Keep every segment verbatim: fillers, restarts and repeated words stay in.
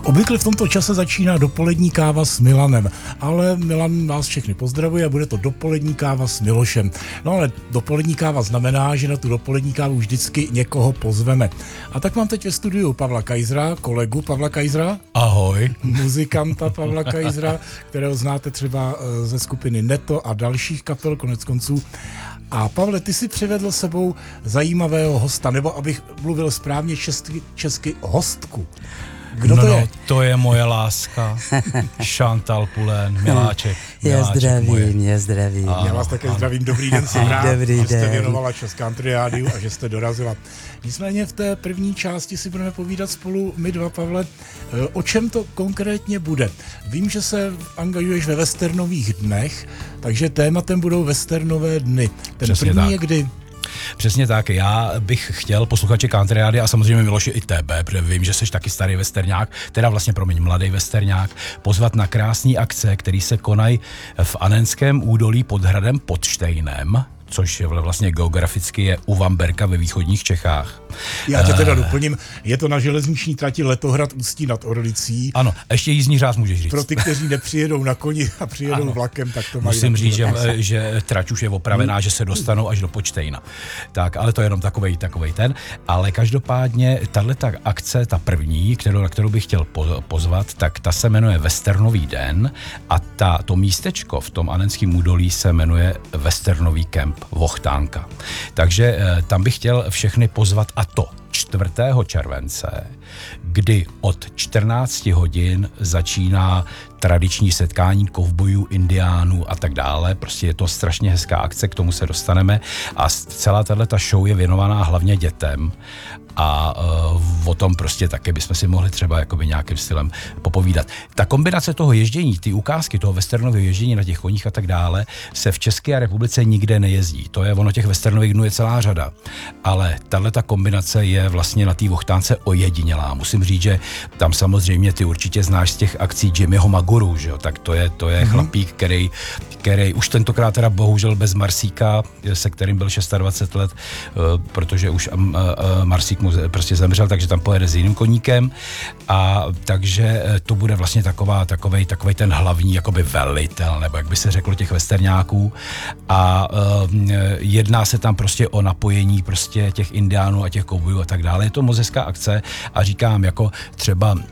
Obvykle v tomto čase začíná dopolední káva s Milanem, ale Milan vás všechny pozdravuje a bude to dopolední káva s Milošem. No ale dopolední káva znamená, že na tu dopolední kávu vždycky někoho pozveme. A tak mám teď ve studiu Pavla Kajzra, kolegu Pavla Kajzra. Ahoj. Muzikanta Pavla Kajzra, kterého znáte třeba ze skupiny Neto a dalších kapel, konec konců. A Pavle, ty si přivedl sebou zajímavého hosta, nebo abych mluvil správně česky, česky hostku. Kdo no, to no, je? To je moje láska, Chantal Poulain, miláček. Já zdravím, já zdravím. Já vás také zdravím, dobrý den, jsem rád, Dobrý že jste den. věnovala čas Country Rádiu a že jste dorazila. Nicméně v té první části si budeme povídat spolu my dva, Pavle, o čem to konkrétně bude. Vím, že se angažuješ ve westernových dnech, takže tématem budou westernové dny. Ten Přesně první tak. je kdy? Přesně tak, já bych chtěl posluchače Country Rádia a samozřejmě Miloši i tebe, protože vím, že jsi taky starý westerňák, teda vlastně promiň, mladý westerňák, pozvat na krásný akce, který se konají v Anenském údolí pod hradem Podštejnem, což je vlastně geograficky je u Vamberka ve východních Čechách. Já tě teda doplním, je to na železniční trati Letohrad Ústí nad Orlicí. Ano, ještě jízdní řád můžeš říct. Pro ty, kteří nepřijedou na koni a přijedou Ano. vlakem, tak to mají. Musím říct, že, že... že trať už je opravená, hmm. že se dostanou až do Počtejna. Tak, ale to je jenom takovej, takovej ten. Ale každopádně tato akce, ta první, kterou, na kterou bych chtěl pozvat, tak ta se jmenuje Westernový den a ta, to místečko v tom Anenském údolí se jmenuje Westernový kemp Vochtánka. Takže tam bych chtěl všechny pozvat a to čtvrtého července, kdy od čtrnácti hodin začíná tradiční setkání kovbojů, indiánů a tak dále. Prostě je to strašně hezká akce, k tomu se dostaneme a celá tato show je věnovaná hlavně dětem a uh, o tom prostě také bychom si mohli třeba jakoby nějakým stylem popovídat. Ta kombinace toho ježdění, ty ukázky toho westernového ježdění na těch koních a tak dále se v České republice nikde nejezdí. To je ono, těch westernových dnů je celá řada. Ale tato kombinace je vlastně na té Vochtánce ojedinělá. Musím říct, že tam samozřejmě ty určitě znáš z těch akcí Jimmyho Maguru, že jo? Tak to je, to je mm-hmm. chlapík, který, který už tentokrát teda bohužel bez Marsíka, se kterým byl dvacet šest let, uh, protože už uh, uh, Marsík mu prostě zemřel, takže tam pojede s jiným koníkem a takže to bude vlastně taková, takovej, takovej ten hlavní jakoby velitel, nebo jak by se řeklo těch westerňáků a uh, jedná se tam prostě o napojení prostě těch indiánů a těch kovbojů a tak dále. Je to moc hezká akce a říkám, jako třeba uh,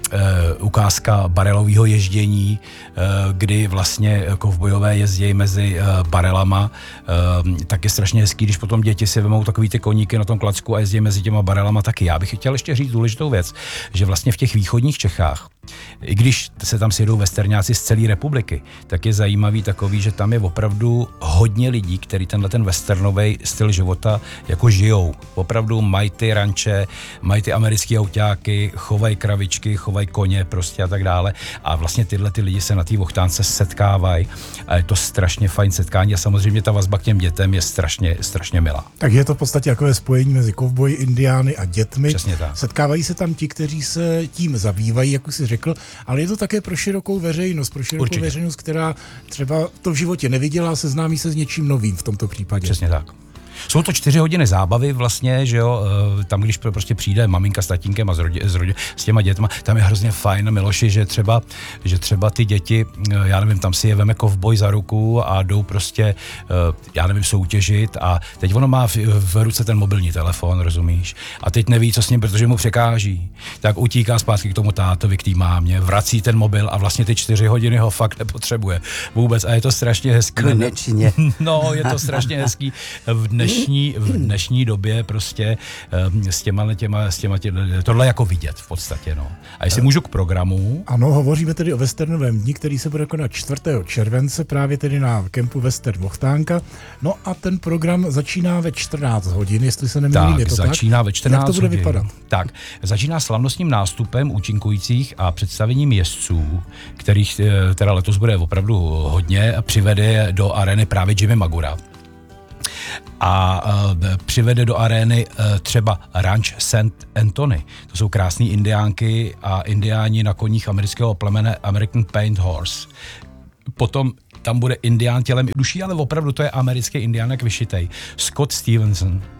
ukázka barelového ježdění, uh, kdy vlastně kovbojové jezdí mezi uh, barelama, uh, tak je strašně hezký, když potom děti si vemou takový ty koníky na tom klacku a jezdí mezi těma barelama taky. Já bych chtěl ještě říct důležitou věc, že vlastně v těch východních Čechách, i když se tam sjedou westerňáci z celé republiky, tak je zajímavý takový, že tam je opravdu hodně lidí, kteří tenhle ten westernový styl života jako žijou. Opravdu mají ty ranče, mají ty americké autáky, chovají kravičky, chovají koně prostě a tak dále. A vlastně tyhle ty lidi se na té Vochtánce setkávají a je to strašně fajn setkání a samozřejmě ta vazba k těm dětem je strašně, strašně milá. Tak je to v podstatě takové spojení mezi kovboji, indiány a dětmi. Přesně tak. Setkávají se tam ti, kteří se tím zabývají, jak už jsi řekl, ale je to také pro širokou veřejnost, pro širokou Určitě. veřejnost, která třeba to v životě neviděla, seznámí se s něčím novým v tomto případě. Přesně tak. Jsou to čtyři hodiny zábavy vlastně, že jo, tam když prostě přijde maminka s tatínkem a s, rodě, s, rodě, s těma dětma, tam je hrozně fajn, Miloši, že třeba, že třeba ty děti, já nevím, tam si je veme kovboj za ruku a jdou prostě, já nevím, soutěžit a teď ono má v, v ruce ten mobilní telefon, rozumíš, a teď neví, co s ním, protože mu překáží, tak utíká zpátky k tomu tátovi, k té mámě, vrací ten mobil a vlastně ty čtyři hodiny ho fakt nepotřebuje vůbec a je to strašně hezký. Konečně. No, je to strašně hezký v dnešní, v dnešní době prostě um, s těma, těma, s těma těma, tohle jako vidět v podstatě, no. A jestli můžu k programu. Ano, hovoříme tedy o westernovém dni, který se bude konat čtvrtého července, právě tedy na kempu Western Vochtánka. No a ten program začíná ve čtrnáct hodin, jestli se nemýlím, Tak, je to začíná tak? ve čtrnáct Jak to bude hodin. vypadat? Tak, začíná slavnostním nástupem účinkujících a představením jezdců, kterých teda letos bude opravdu hodně, přivede do arény právě Jimmy Magura. A uh, přivede do arény uh, třeba Ranch Saint Anthony. To jsou krásný indiánky a indiáni na koních amerického plemene American Paint Horse. Potom tam bude indián tělem i duší, ale opravdu to je americký indián jak vyšitej. Scott Stevenson.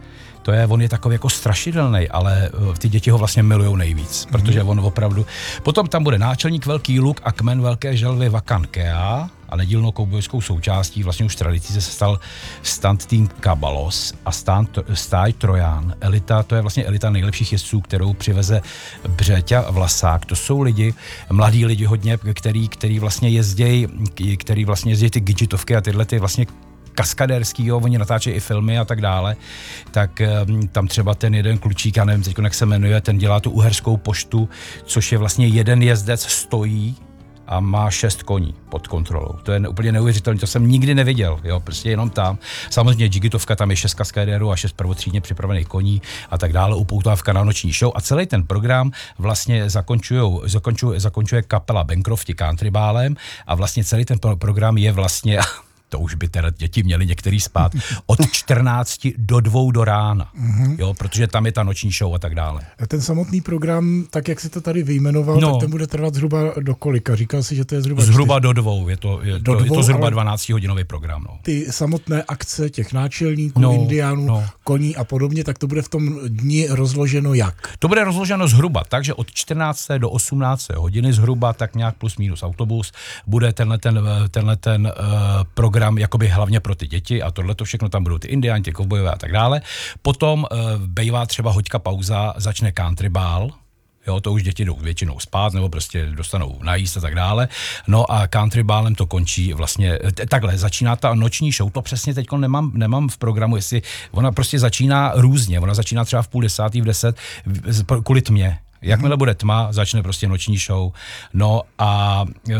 To je, on je takový jako strašidelný, ale ty děti ho vlastně milujou nejvíc, protože on opravdu... Potom tam bude náčelník Velký luk a kmen Velké želvy Vakankea a nedílnou koubojskou součástí vlastně už tradicí se stal Stand Team Kabalos a Stáj Trojan. Elita, to je vlastně elita nejlepších jezdců, kterou přiveze Břeťa Vlasák. To jsou lidi, mladí lidi hodně, který, který vlastně jezdějí, který vlastně jezdějí ty gadgetovky a tyhle ty vlastně kaskadérský, jo, oni natáčejí i filmy a tak dále, tak um, tam třeba ten jeden klučík, já nevím teď, jak se jmenuje, ten dělá tu Uherskou poštu, což je vlastně jeden jezdec stojí a má šest koní pod kontrolou. To je úplně neuvěřitelné, to jsem nikdy neviděl, jo, prostě jenom tam. Samozřejmě Jigitovka, tam je šest kaskadérů a šest prvotřídně připravených koní a tak dále, upoutávka na noční show a celý ten program vlastně zakončujou, zakončuje, zakončuje kapela Bancrofti country bálem a vlastně celý ten pro- program je vlastně to už by teda děti měly některý spát, od čtrnácti do dvou do rána, mm-hmm. jo, protože tam je ta noční show a tak dále. A ten samotný program, tak jak si to tady vyjmenoval, no. tak ten bude trvat zhruba do kolika? Říkal si, že to je zhruba... Zhruba čtyři. do dvou, je to, je do to, dvou, je to zhruba dvanáctihodinový program. No. Ty samotné akce těch náčelníků, no, indiánů, no. koní a podobně, tak to bude v tom dni rozloženo jak? To bude rozloženo zhruba, takže od čtrnácté do osmnácté hodiny zhruba, tak nějak plus minus autobus, bude tenhle ten, tenhle ten uh, program jakoby hlavně pro ty děti a tohle to všechno, tam budou ty indiáni, ty kovbojové a tak dále. Potom uh, bejvá třeba hoďka pauza, začne country ball, jo, to už děti jdou většinou spát, nebo prostě dostanou najíst a tak dále. No a country ballem to končí vlastně, t- takhle, začíná ta noční show, to přesně teď nemám, nemám v programu, jestli ona prostě začíná různě, ona začíná třeba v půl desátý, v deset, kvůli tmě. Jakmile bude tma, začne prostě noční show. No a e,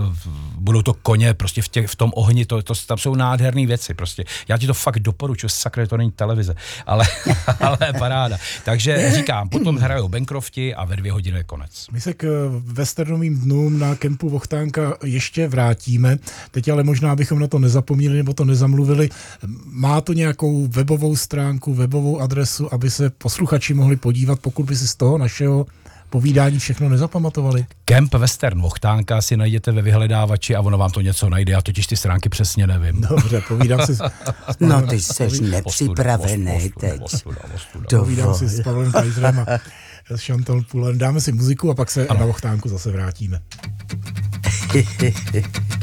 budou to koně prostě v, těch, v tom ohni, to, to, tam jsou nádherné věci prostě. Já ti to fakt doporučuji, sakra, to není televize, ale, ale paráda. Takže říkám, potom hrajou Bancrofti a ve dvě hodiny je konec. My se k westernovým dnům na kempu Vochtánka ještě vrátíme. Teď ale možná, abychom na to nezapomněli nebo to nezamluvili. Má to nějakou webovou stránku, webovou adresu, aby se posluchači mohli podívat, pokud by si z toho našeho povídání všechno nezapamatovali? Kemp Western Vochtánka si najděte ve vyhledávači a ono vám to něco najde, já totiž ty stránky přesně nevím. Dobře, povídám si s, s No ty jsi nepřipravený teď. Povídám si s Pavlem Kajzrem a s Chantal Pullen. Dáme si muziku a pak se a na Vochtánku zase vrátíme.